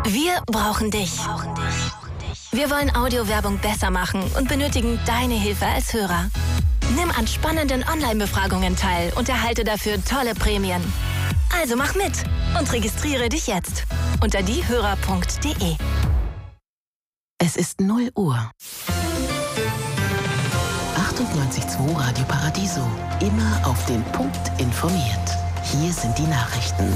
Wir brauchen dich. Wir wollen Audiowerbung besser machen und benötigen deine Hilfe als Hörer. Nimm an spannenden Online-Befragungen teil und erhalte dafür tolle Prämien. Also mach mit und registriere dich jetzt unter diehörer.de. Es ist 0 Uhr. 98.2 Radio Paradiso. Immer auf den Punkt informiert. Hier sind die Nachrichten.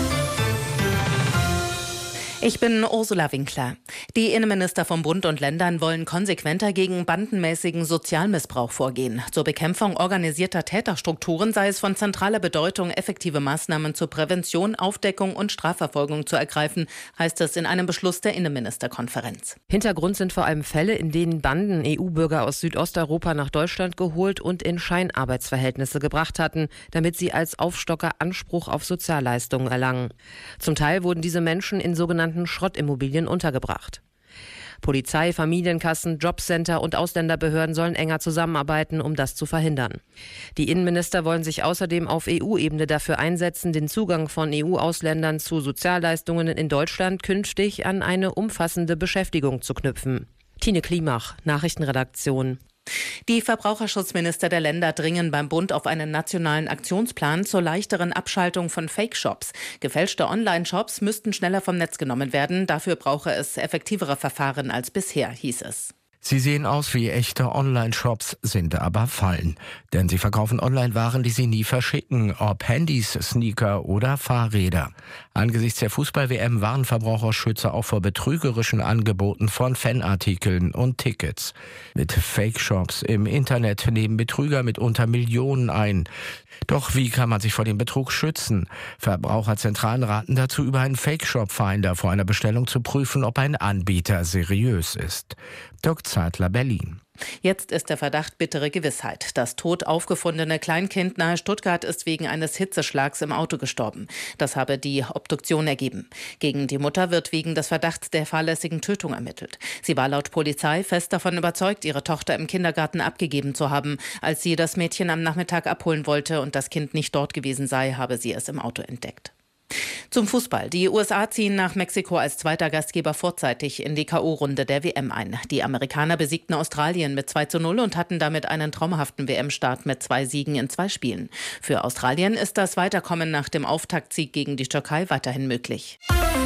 Ich bin Ursula Winkler. Die Innenminister von Bund und Ländern wollen konsequenter gegen bandenmäßigen Sozialmissbrauch vorgehen. Zur Bekämpfung organisierter Täterstrukturen sei es von zentraler Bedeutung, effektive Maßnahmen zur Prävention, Aufdeckung und Strafverfolgung zu ergreifen, heißt es in einem Beschluss der Innenministerkonferenz. Hintergrund sind vor allem Fälle, in denen Banden EU-Bürger aus Südosteuropa nach Deutschland geholt und in Scheinarbeitsverhältnisse gebracht hatten, damit sie als Aufstocker Anspruch auf Sozialleistungen erlangen. Zum Teil wurden diese Menschen in sogenannten Schrottimmobilien untergebracht. Polizei, Familienkassen, Jobcenter und Ausländerbehörden sollen enger zusammenarbeiten, um das zu verhindern. Die Innenminister wollen sich außerdem auf EU-Ebene dafür einsetzen, den Zugang von EU-Ausländern zu Sozialleistungen in Deutschland künftig an eine umfassende Beschäftigung zu knüpfen. Tine Klimach, Nachrichtenredaktion. Die Verbraucherschutzminister der Länder dringen beim Bund auf einen nationalen Aktionsplan zur leichteren Abschaltung von Fake-Shops. Gefälschte Online-Shops müssten schneller vom Netz genommen werden. Dafür brauche es effektivere Verfahren als bisher, hieß es. Sie sehen aus wie echte Online-Shops, sind aber Fallen. Denn sie verkaufen Online-Waren, die sie nie verschicken, ob Handys, Sneaker oder Fahrräder. Angesichts der Fußball-WM warnen Verbraucherschützer auch vor betrügerischen Angeboten von Fanartikeln und Tickets. Mit Fake-Shops im Internet nehmen Betrüger mitunter Millionen ein. Doch wie kann man sich vor dem Betrug schützen? Verbraucherzentralen raten dazu, über einen Fake-Shop-Finder vor einer Bestellung zu prüfen, ob ein Anbieter seriös ist. Dirk Zeitler, Berlin. Jetzt ist der Verdacht bittere Gewissheit. Das tot aufgefundene Kleinkind nahe Stuttgart ist wegen eines Hitzeschlags im Auto gestorben. Das habe die Obduktion ergeben. Gegen die Mutter wird wegen des Verdachts der fahrlässigen Tötung ermittelt. Sie war laut Polizei fest davon überzeugt, ihre Tochter im Kindergarten abgegeben zu haben. Als sie das Mädchen am Nachmittag abholen wollte und das Kind nicht dort gewesen sei, habe sie es im Auto entdeckt. Zum Fußball. Die USA ziehen nach Mexiko als zweiter Gastgeber vorzeitig in die K.O.-Runde der WM ein. Die Amerikaner besiegten Australien mit 2:0 und hatten damit einen traumhaften WM-Start mit 2 Siegen in 2 Spielen. Für Australien ist das Weiterkommen nach dem Auftaktsieg gegen die Türkei weiterhin möglich.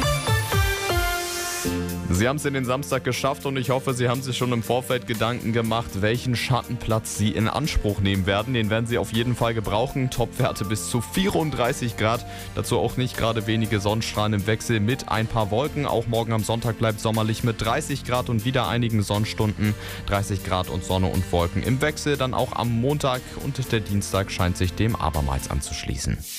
Sie haben es in den Samstag geschafft und ich hoffe, Sie haben sich schon im Vorfeld Gedanken gemacht, welchen Schattenplatz Sie in Anspruch nehmen werden. Den werden Sie auf jeden Fall gebrauchen. Topwerte bis zu 34 Grad. Dazu auch nicht gerade wenige Sonnenstrahlen im Wechsel mit ein paar Wolken. Auch morgen am Sonntag bleibt sommerlich mit 30 Grad und wieder einigen Sonnenstunden. 30 Grad und Sonne und Wolken im Wechsel. Dann auch am Montag und der Dienstag scheint sich dem abermals anzuschließen.